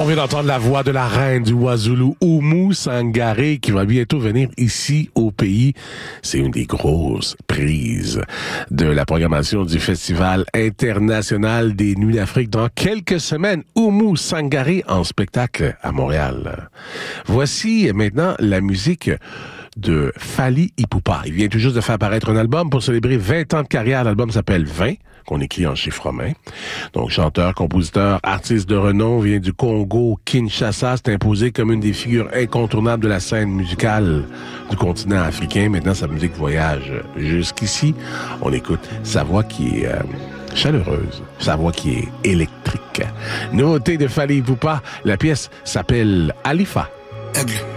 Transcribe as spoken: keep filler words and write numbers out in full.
vient d'entendre la voix de la reine du Wazulu, Oumou Sangaré, qui va bientôt venir ici au pays. C'est une des grosses prises de la programmation du Festival international des Nuits d'Afrique dans quelques semaines. Oumou Sangaré en spectacle à Montréal. Voici maintenant la musique de Fally Ipupa. Il vient tout juste de faire paraître un album pour célébrer vingt ans de carrière. L'album s'appelle vingt, qu'on écrit en chiffre romain. Donc, chanteur, compositeur, artiste de renom, vient du Congo, Kinshasa, s'est imposé comme une des figures incontournables de la scène musicale du continent africain. Maintenant, sa musique voyage jusqu'ici. On écoute sa voix qui est euh, chaleureuse, sa voix qui est électrique. Nouveauté de Fally Ipupa, la pièce s'appelle Alifa. Aigle.